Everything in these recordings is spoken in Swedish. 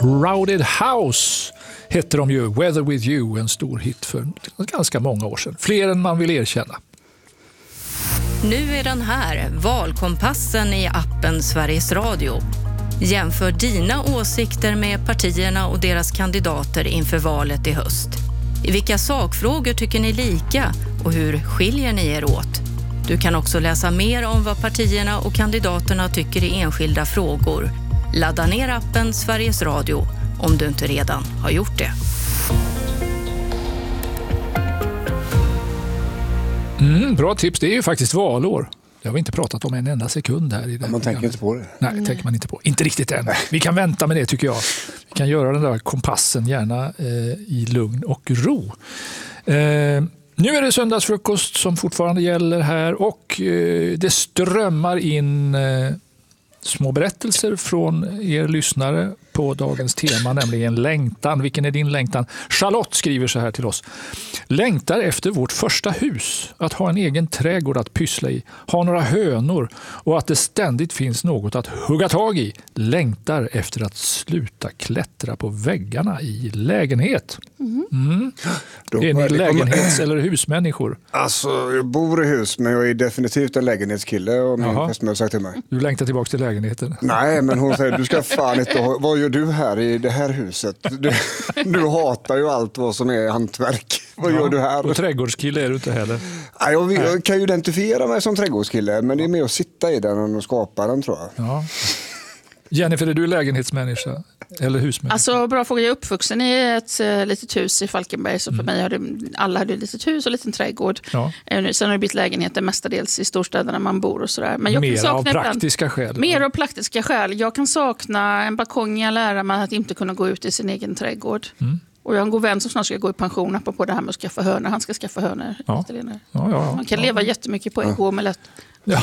Crowded House hette de ju. Weather With You, en stor hit för ganska många år sedan. Fler än man vill erkänna. Nu är den här, valkompassen i appen Sveriges Radio. Jämför dina åsikter med partierna och deras kandidater inför valet i höst. I vilka sakfrågor tycker ni lika och hur skiljer ni er åt? Du kan också läsa mer om vad partierna och kandidaterna tycker i enskilda frågor. Ladda ner appen Sveriges Radio om du inte redan har gjort det. Bra tips, det är ju faktiskt valår. Det har vi inte pratat om en enda sekund här. I man tänker inte på det. Nej, tänker man inte på. Inte riktigt än. Vi kan vänta med det tycker jag. Vi kan göra den där kompassen gärna i lugn och ro. Nu är det söndagsfrukost som fortfarande gäller här och det strömmar in små berättelser från er lyssnare på dagens tema, nämligen längtan. Vilken är din längtan? Charlotte skriver så här till oss. Längtar efter vårt första hus, att ha en egen trädgård att pyssla i, ha några hönor och att det ständigt finns något att hugga tag i. Längtar efter att sluta klättra på väggarna i lägenhet. Är ni lägenhets- eller husmänniskor? Alltså, jag bor i hus, men jag är definitivt en lägenhetskille och min fästmö har sagt till mig. Du längtar tillbaka till lägenheten? Nej, men hon säger, du ska fan inte vad gör du här i det här huset? Du hatar ju allt vad som är hantverk. Vad gör du här? Och trädgårdskille är du inte heller? Nej, jag kan ju identifiera mig som trädgårdskille, men det är mer att sitta i den och skapa den, tror jag. Ja. Jennifer, är du lägenhetsmänniska eller husmänniska? Alltså, bra fråga. Jag är uppvuxen i ett litet hus i Falkenberg, så för mig hade alla ett litet hus och en liten trädgård. Ja. Sen har det blivit lägenheter mestadels i storstäderna man bor och sådär. Men jag mer kan sakna av praktiska skäl? Mer av praktiska skäl. Jag kan sakna en balkong, jag lära mig att inte kunna gå ut i sin egen trädgård. Och jag har en god vän som snart ska gå i pension på det här med att skaffa hönor. Han ska skaffa hönor. Man kan leva jättemycket på en omelett. Ja.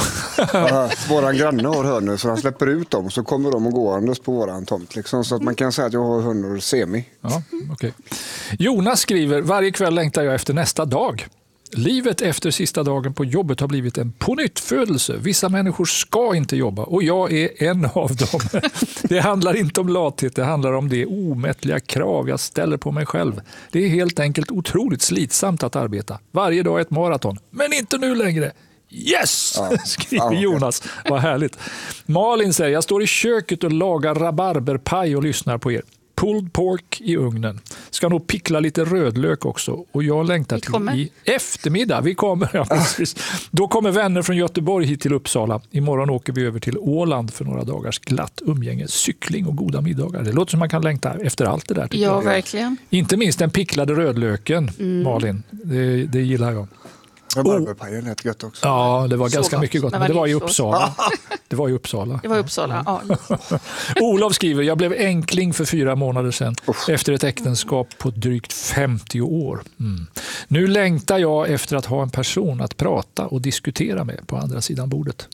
Våran granne har hönor, så han släpper ut dem så kommer de att gå andes på våran tomt. Liksom, så att man kan säga att jag har hönor semi. Ja, okay. Jonas skriver, varje kväll längtar jag efter nästa dag. Livet efter sista dagen på jobbet har blivit en pånyttfödelse. Vissa människor ska inte jobba och jag är en av dem. Det handlar inte om lathet, det handlar om det omättliga krav jag ställer på mig själv. Det är helt enkelt otroligt slitsamt att arbeta. Varje dag ett maraton, men inte nu längre. Yes, skriver Jonas. Vad härligt. Malin säger, jag står i köket och lagar rabarberpaj och lyssnar på er. Pulled pork i ugnen. Ska nog pickla lite rödlök också. Och jag längtar till i eftermiddag. Vi kommer, ja, precis. Då kommer vänner från Göteborg hit till Uppsala. Imorgon åker vi över till Åland för några dagars glatt umgänge, cykling och goda middagar. Det låter som man kan längta efter allt det där. Ja, verkligen. Inte minst den picklade rödlöken, Malin. Det gillar jag. Rabarberpajen lät gött också. Ja, det var ganska mycket gott. Men det var i Uppsala. Det var i Uppsala. Ja. Olof skriver, jag blev enkling för 4 månader sedan efter ett äktenskap på drygt 50 år. Nu längtar jag efter att ha en person att prata och diskutera med på andra sidan bordet.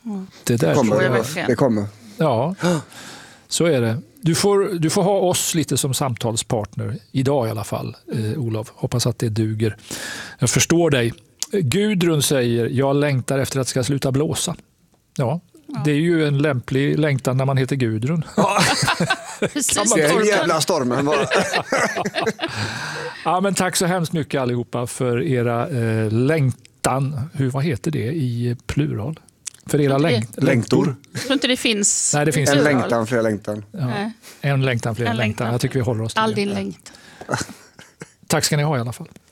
Det kommer. Ja, så är det. Du får ha oss lite som samtalspartner idag i alla fall, Olof. Hoppas att det duger. Jag förstår dig. Gudrun säger, jag längtar efter att det ska sluta blåsa. Ja, det är ju en lämplig längtan när man heter Gudrun. Ja. Det är en jävla stormen bara. Ja, men tack så hemskt mycket allihopa för era längtan. Vad heter det i plural? För era längtor. Jag tror inte det finns. Nej, det finns en längtan, flera längtan. Ja. En längtan, flera längtan. Jag tycker vi håller oss till all din längtan. Tack ska ni ha i alla fall.